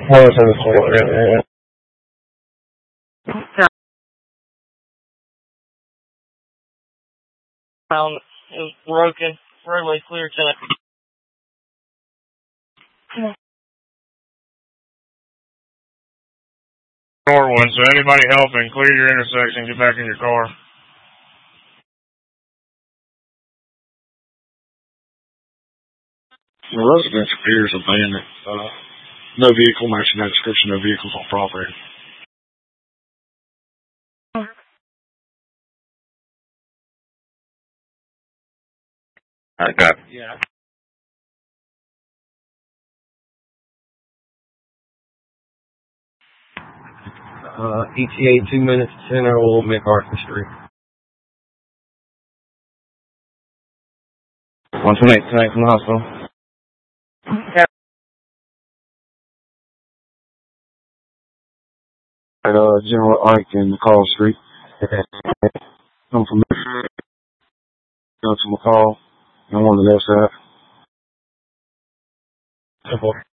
Oh, it's in the corner. Found it was broken. Roadway clear tonight. Norwood, so anybody helping, clear your intersection, get back in your car. The residence appears abandoned. No vehicle matching that description, no vehicles on property. I got it. Yeah. ETA 2 minutes, 10 Old MacArthur Street. 128 tonight from the hospital. At General Ike in McCall Street. Come from there. Go to McCall. I'm on the left side. Simple.